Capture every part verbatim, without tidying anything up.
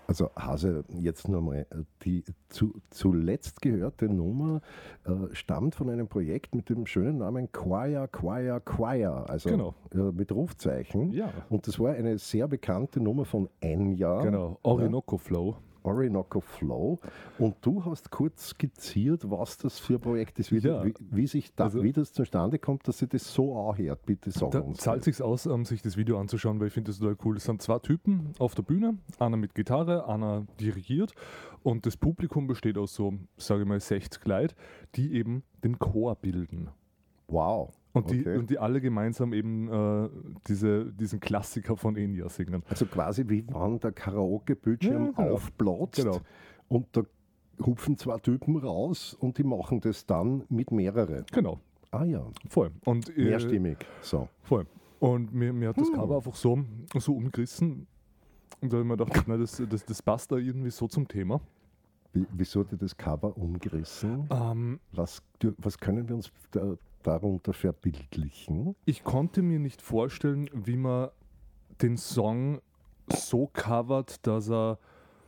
Also Hase, jetzt nochmal, die zu, zuletzt gehörte Nummer äh, stammt von einem Projekt mit dem schönen Namen Choir, Choir, Choir, also Genau. äh, mit Rufzeichen. Ja. Und das war eine sehr bekannte Nummer von Enya. Genau, Orinoco Flow. Orinoco Flow. Und du hast kurz skizziert, was das für ein Projekt ist, wie, Ja. wie, wie, sich da, Also- wie das zustande kommt, dass sich das so anhört. Bitte sag Da uns. zahlt sich aus, um sich das Video anzuschauen, weil ich finde das total cool. Es sind zwei Typen auf der Bühne, einer mit Gitarre, einer dirigiert und das Publikum besteht aus so, sage ich mal, sechzig Leute, die eben den Chor bilden. Wow. Und die, Okay. und die alle gemeinsam eben äh, diese, diesen Klassiker von Enya singen. Also quasi wie wenn der Karaoke-Bildschirm Ja, genau. aufplotzt Genau. und da hupfen zwei Typen raus und die machen das dann mit mehreren. Genau, Ah ja, voll. Und, äh, mehrstimmig. So. Voll. Und mir, mir hat das Hm. Cover einfach so, so umgerissen. Und da habe ich mir gedacht, na, das, das, das passt da irgendwie so zum Thema. Wie, wieso hat dir das Cover umgerissen? Ähm, Was, dür- was können wir uns da, darunter verbildlichen? ich konnte mir nicht vorstellen, wie man den Song so covert, dass er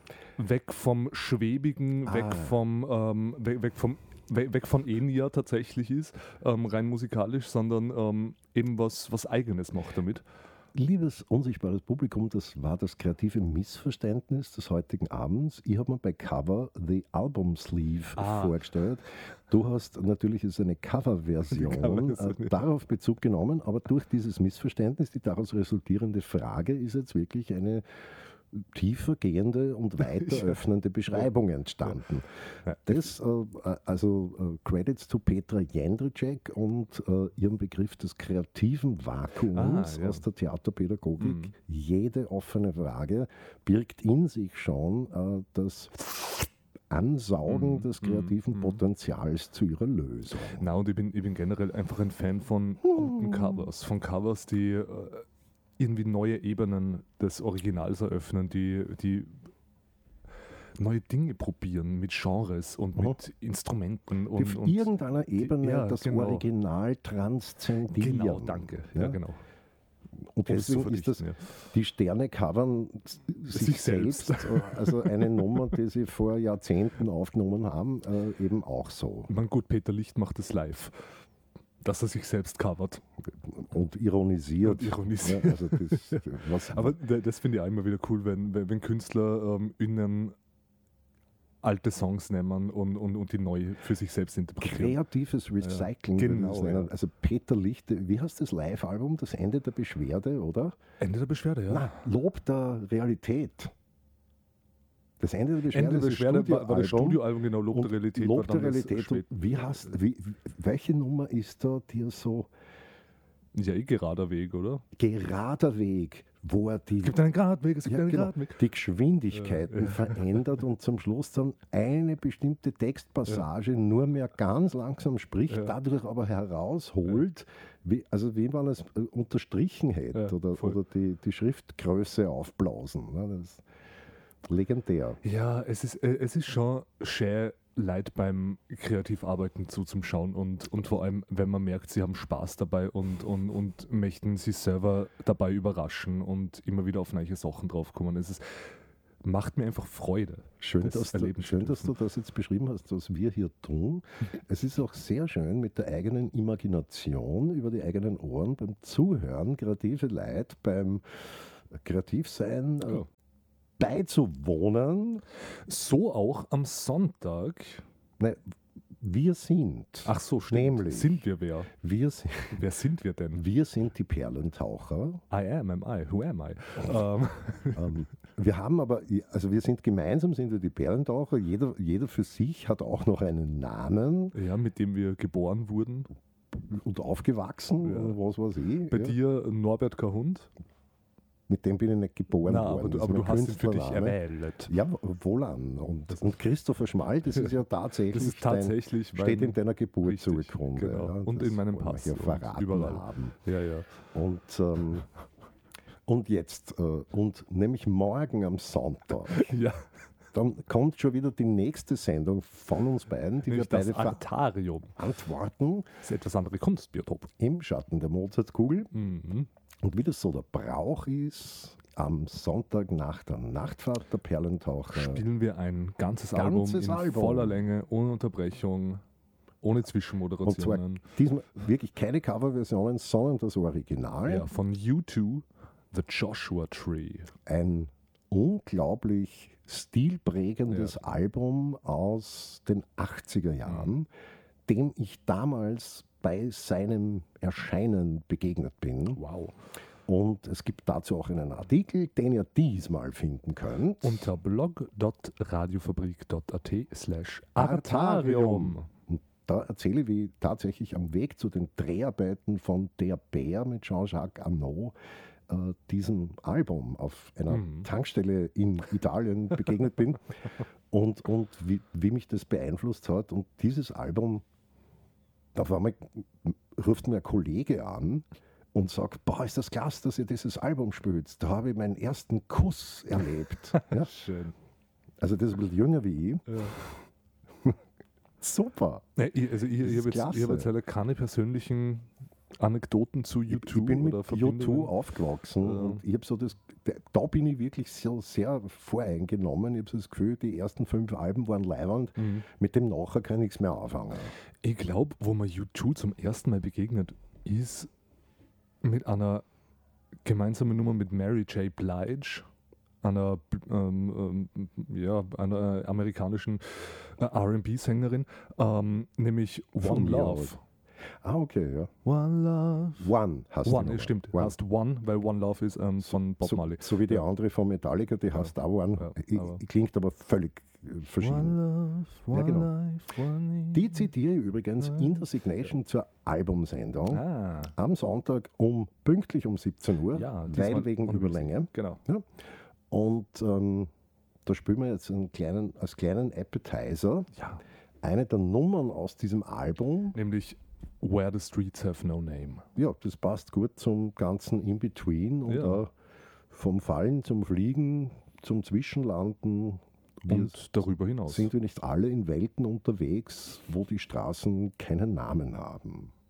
weg vom Schwebigen, Ah. weg vom, ähm, weg, weg vom we- weg von Enya tatsächlich ist, ähm, rein musikalisch, sondern ähm, eben was, was Eigenes macht damit. Liebes unsichtbares Publikum, das war das kreative Missverständnis des heutigen Abends. Ich habe mir bei Cover The Album Sleeve Ah. vorgestellt. Du hast natürlich es ist eine Coverversion Coverversion, äh, ja. darauf Bezug genommen, aber durch dieses Missverständnis, die daraus resultierende Frage, ist jetzt wirklich eine tiefer gehende und weiter öffnende Beschreibung entstanden. Ja. Das, äh, also äh, Credits zu Petra Jendricek und äh, ihrem Begriff des kreativen Vakuums Ah, ja. aus der Theaterpädagogik. Mhm. Jede offene Frage birgt in sich schon äh, das Ansaugen Mhm. des kreativen Mhm. Potenzials zu ihrer Lösung. Na, und ich bin, ich bin generell einfach ein Fan von guten Covers. Von Covers, die äh, irgendwie neue Ebenen des Originals eröffnen, die, die neue Dinge probieren mit Genres und Mhm. mit Instrumenten. Die Und, auf und irgendeiner Ebene ja, das genau. Original transzendieren. Genau, danke. Ja, Ja? genau. Und Um es zu deswegen ist das, verdichten, die Sterne covern s- sich, Sich selbst, selbst. also eine Nummer, die sie vor Jahrzehnten aufgenommen haben, äh, eben auch so. Ich meine, gut, Peter Licht macht es live, dass er sich selbst covert. Und ironisiert. Und ironisiert. Ja, also das, was, Aber d- das finde ich auch immer wieder cool, wenn, wenn, wenn Künstler ähm, innen alte Songs nehmen und, und, und die neu für sich selbst interpretieren. kreatives Recycling. Ja, würde ich genau, das nennen. ja. Also Peter Lichte, wie heißt das Live-Album? Das Ende der Beschwerde, oder? Ende der Beschwerde, ja. Na, Lob der Realität. Das Ende der Beschwerde, Ende der ist Beschwerde war, war das Studioalbum. Studioalbum, genau, Lob Und der Realität. Lob war dann der das Realität. Und spät- wie hast, wie, welche Nummer ist da dir so Ja, eh gerader Weg, oder? gerader Weg, wo er die, Es gibt einen Gradweg, es gibt ja, einen genau, Gradweg. die Geschwindigkeiten Ja. verändert und zum Schluss dann eine bestimmte Textpassage nur mehr ganz langsam spricht, Ja. dadurch aber herausholt, wie, also wie man es äh, unterstrichen hätte Ja, oder, voll. oder die, die Schriftgröße aufblasen. Ne? Das ist legendär. Ja, es ist, äh, es ist schon schön, Leid beim Kreativarbeiten zuzuschauen und, und vor allem, wenn man merkt, sie haben Spaß dabei und, und, und möchten sich selber dabei überraschen und immer wieder auf neue Sachen draufkommen. Es ist, macht mir einfach Freude. Schön, das dass, du, erleben zu schön dass du dürfen. das jetzt beschrieben hast, was wir hier tun. Es ist auch sehr schön mit der eigenen Imagination über die eigenen Ohren beim Zuhören, kreative Leid beim Kreativsein äh, Ja. beizuwohnen. So auch am Sonntag. Ne, wir sind, Ach so, stimmt. Nämlich. Sind wir wer? wir, sind Wer sind wir denn? wir sind die Perlentaucher. I am, am I, who am I? Ähm, Ähm, wir haben aber, also wir sind gemeinsam, sind wir die Perlentaucher. Jeder, jeder für sich hat auch noch einen Namen ja, mit dem wir geboren wurden. und aufgewachsen, Ja. und was weiß ich. Bei ja. dir Norbert Kahund. Mit dem bin ich nicht geboren Nein, worden. aber du, Das ist aber mein du hast ihn für dich Künstlername. erwählt. Ja, wohlan. Und, und Christopher Schmal, das ist ja tatsächlich, Das ist tatsächlich dein, steht mein- in deiner Richtig, Geburtsurkunde. genau. Ja, Und das in meinem wollen wir Pass hier und verraten überall. haben. Ja, ja. Und, ähm, und jetzt, äh, und nämlich morgen am Sonntag, ja. dann kommt schon wieder die nächste Sendung von uns beiden, die Nämlich wir das beide Antarium. verantworten Das ist etwas andere Kunstbiotop. im Schatten der Mozartkugel. Mhm. Und wie das so der Brauch ist, am Sonntag nach der Nachtfahrt der Perlentaucher Spielen wir ein ganzes, Ganzes Album in Album. voller Länge, ohne Unterbrechung, ohne und zwar Zwischenmoderationen. diesmal wirklich keine Coverversionen, sondern das Original. Ja, von U zwei, The Joshua Tree. Ein unglaublich stilprägendes Ja. Album aus den achtziger Jahren, dem ich damals bei seinem Erscheinen begegnet bin. Wow. Und es gibt dazu auch einen Artikel, den ihr diesmal finden könnt. Unter blog.radiofabrik.at slash Artarium. Artarium. Und da erzähle ich, wie tatsächlich am Weg zu den Dreharbeiten von Der Bär mit Jean-Jacques Annaud äh, diesem Album auf einer Mhm. Tankstelle in Italien begegnet bin und, und wie, wie mich das beeinflusst hat. Und dieses Album, da war mal, ruft mir ein Kollege an und sagt, boah, ist das klasse, dass ihr dieses Album spielt. Da habe ich meinen ersten Kuss erlebt. Ja? Schön. Also das ist ein bisschen jünger wie ich. Ja. Super. Ja, ich, also ich, Das ich ist habe jetzt, klasse. ich hab jetzt leider keine persönlichen Anekdoten zu U zwei Ich bin mit oder U zwei Verbindungen. aufgewachsen Ja. und ich habe so das, da bin ich wirklich sehr, sehr voreingenommen. Ich habe so das Gefühl, die ersten fünf Alben waren leiwand, Mhm. mit dem nachher kann ich nichts mehr anfangen. Ich glaube, wo mir U zwei zum ersten Mal begegnet ist, mit einer gemeinsamen Nummer mit Mary J. Blige, einer, ähm, ähm, ja, einer amerikanischen äh, R and B-Sängerin, ähm, nämlich Von One mir Love. aus. Ah, okay, ja. One Love. One hast du. One, noch. ja, stimmt. One. Heißt One, weil One Love ist ähm, von Bob so, Marley. so wie die Ja. andere von Metallica, die heißt auch One. Ja, I- aber- klingt aber völlig äh, verschieden. One Love, One genau. Life, One Die zitiere ich übrigens in der Signation zur Albumsendung Ah, am Sonntag um pünktlich um siebzehn Uhr, ja. weil diesmal wegen unbedingt. Überlänge. Genau. Und ähm, da spielen wir jetzt einen kleinen, als kleinen Appetizer Ja. eine der Nummern aus diesem Album. Nämlich Where the Streets Have No Name. Ja, das passt gut zum ganzen In-Between und Ja. auch vom Fallen zum Fliegen, zum Zwischenlanden. Wir Und darüber hinaus. sind wir nicht alle in Welten unterwegs, wo die Straßen keinen Namen haben.